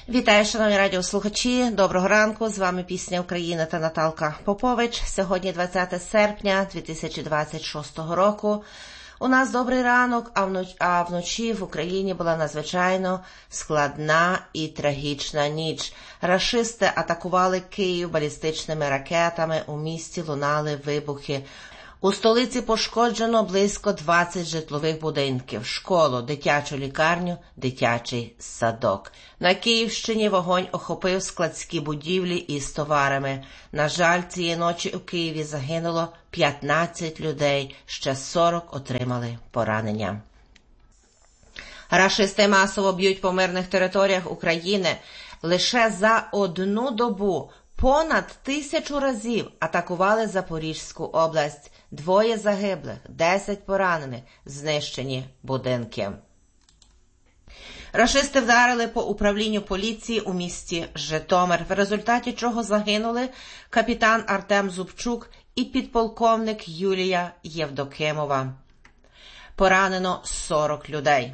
Вітаю, шановні радіослухачі. Доброго ранку. З вами Пісня України та Наталка Попович. Сьогодні 20 серпня 2026 року. У нас добрий ранок, а вночі в Україні була надзвичайно складна і трагічна ніч. Рашисти атакували Київ балістичними ракетами, у місті лунали вибухи. У столиці пошкоджено близько 20 житлових будинків, школу, дитячу лікарню, дитячий садок. На Київщині вогонь охопив складські будівлі із товарами. На жаль, цієї ночі у Києві загинуло 15 людей, ще 40 отримали поранення. Рашисти масово б'ють по мирних територіях України. Лише за одну добу понад 1000 разів атакували Запорізьку область. 2 загиблих, 10 поранених, знищені будинки. Рашисти вдарили по управлінню поліції у місті Житомир, в результаті чого загинули капітан Артем Зубчук і підполковник Юлія Євдокимова. Поранено 40 людей.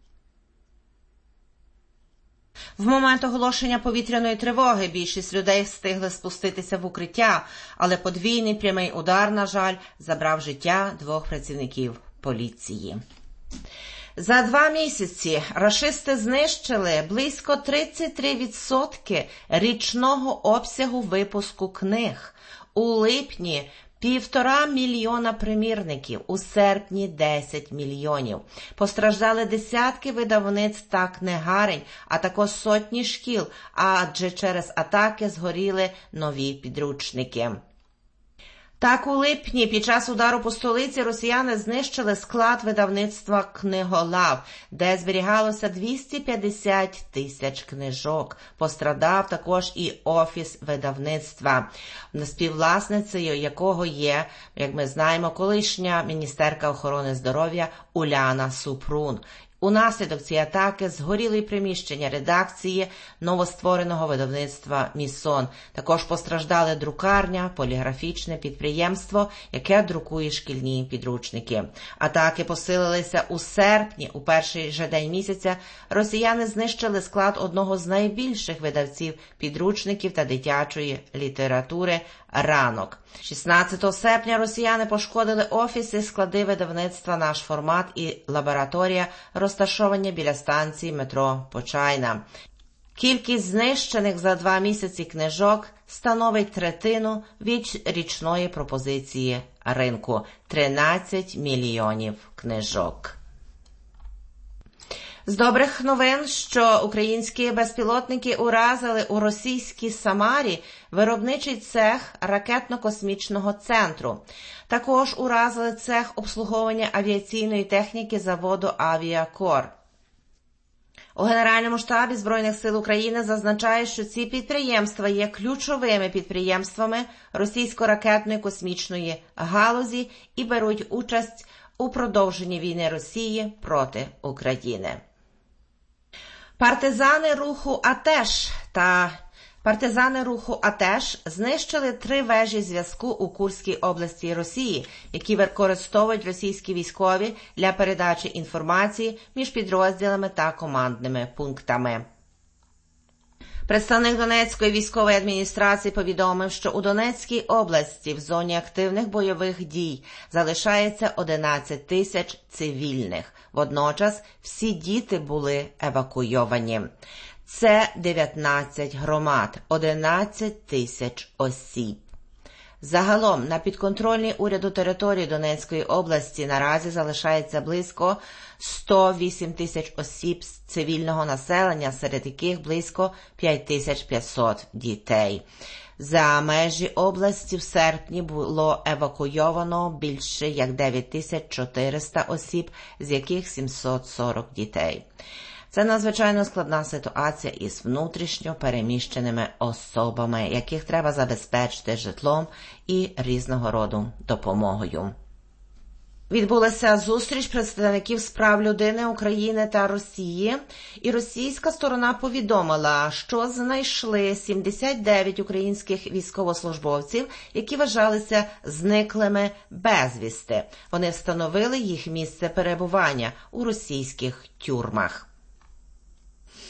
В момент оголошення повітряної тривоги більшість людей встигли спуститися в укриття, але подвійний прямий удар, на жаль, забрав життя 2 працівників поліції. За 2 місяці рашисти знищили близько 33% річного обсягу випуску книг. У липні 1,5 мільйона примірників, у серпні 10 мільйонів. Постраждали десятки видавництв та книгарень, а також сотні шкіл, адже через атаки згоріли нові підручники. Так, у липні під час удару по столиці росіяни знищили склад видавництва «Книголав», де зберігалося 250 тисяч книжок. Пострадав також і офіс видавництва, співвласницею якого є, як ми знаємо, колишня міністерка охорони здоров'я Уляна Супрун. Унаслідок цієї атаки згоріли приміщення редакції новоствореного видавництва «Місон». Також постраждали друкарня, поліграфічне підприємство, яке друкує шкільні підручники. Атаки посилилися у серпні. У перший же день місяця росіяни знищили склад одного з найбільших видавців підручників та дитячої літератури «Ранок». 16 серпня росіяни пошкодили офіси, склади видавництва «Наш формат» і лабораторія, розташовані біля станції метро Почайна. Кількість знищених за 2 місяці книжок становить третину від річної пропозиції ринку – 13 мільйонів книжок. З добрих новин, що українські безпілотники уразили у російській Самарі виробничий цех ракетно-космічного центру. Також уразили цех обслуговування авіаційної техніки заводу «Авіакор». У Генеральному штабі Збройних сил України зазначають, що ці підприємства є ключовими підприємствами російсько-ракетної космічної галузі і беруть участь у продовженні війни Росії проти України. Партизани руху АТЕШ знищили 3 вежі зв'язку у Курській області Росії, які використовують російські військові для передачі інформації між підрозділами та командними пунктами. Представник Донецької військової адміністрації повідомив, що у Донецькій області в зоні активних бойових дій залишається 11 тисяч цивільних. Водночас всі діти були евакуйовані. Це 19 громад, 11 тисяч осіб. Загалом на підконтрольній уряду території Донецької області наразі залишається близько 108 тисяч осіб з цивільного населення, серед яких близько 5500 дітей. За межі області в серпні було евакуйовано більше як 9400 осіб, з яких 740 дітей. Це надзвичайно складна ситуація із внутрішньо переміщеними особами, яких треба забезпечити житлом і різного роду допомогою. Відбулася зустріч представників з прав людини України та Росії, і російська сторона повідомила, що знайшли 79 українських військовослужбовців, які вважалися зниклими безвісти. Вони встановили їх місце перебування у російських тюрмах.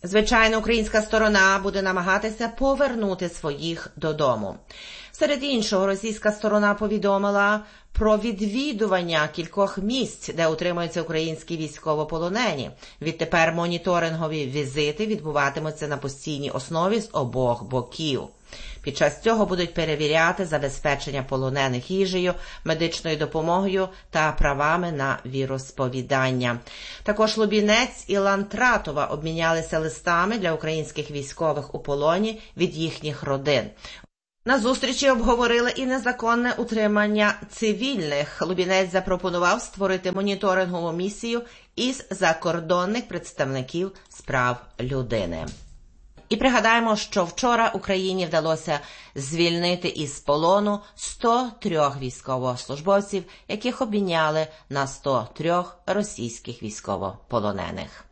Звичайно, українська сторона буде намагатися повернути своїх додому. Серед іншого, російська сторона повідомила про відвідування кількох місць, де утримуються українські військовополонені. Відтепер моніторингові візити відбуватимуться на постійній основі з обох боків. Під час цього будуть перевіряти забезпечення полонених їжею, медичною допомогою та правами на віросповідання. Також Лубінець і Лантратова обмінялися листами для українських військових у полоні від їхніх родин. На зустрічі обговорили і незаконне утримання цивільних. Лубінець запропонував створити моніторингову місію із закордонних представників з прав людини. І пригадаємо, що вчора Україні вдалося звільнити із полону 103 військовослужбовців, яких обміняли на 103 російських військовополонених.